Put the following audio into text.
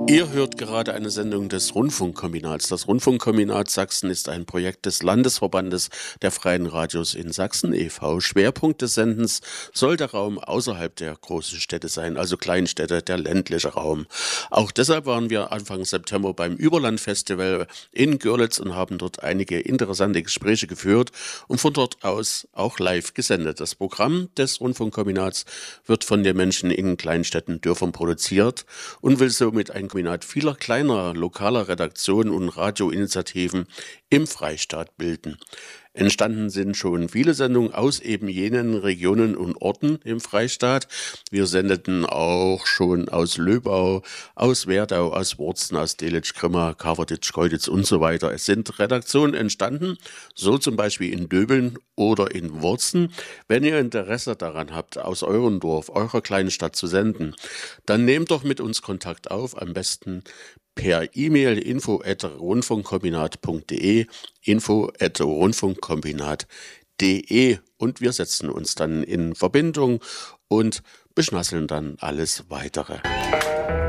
Ihr hört gerade eine Sendung des Rundfunkkombinats. Das Rundfunkkombinat Sachsen ist ein Projekt des Landesverbandes der Freien Radios in Sachsen e.V. Schwerpunkt des Sendens soll der Raum außerhalb der großen Städte sein, also Kleinstädte, der ländliche Raum. Auch deshalb waren wir Anfang September beim Überlandfestival in Görlitz und haben dort einige interessante Gespräche geführt und von dort aus auch live gesendet. Das Programm des Rundfunkkombinats wird von den Menschen in Kleinstädten, Dörfern produziert und will somit ein Kombinat vieler kleiner lokaler Redaktionen und Radioinitiativen im Freistaat bilden. Entstanden sind schon viele Sendungen aus eben jenen Regionen und Orten im Freistaat. Wir sendeten auch schon aus Löbau, aus Werdau, aus Worzen, aus Delitzsch, Grimma, Kavertitsch, Keuditz und so weiter. Es sind Redaktionen entstanden, so zum Beispiel in Döbeln oder in Worzen. Wenn ihr Interesse daran habt, aus eurem Dorf, eurer kleinen Stadt zu senden, dann nehmt doch mit uns Kontakt auf, am besten per E-Mail info@rundfunkkombinat.de, info@rundfunkkombinat.de und wir setzen uns dann in Verbindung und beschnasseln dann alles Weitere.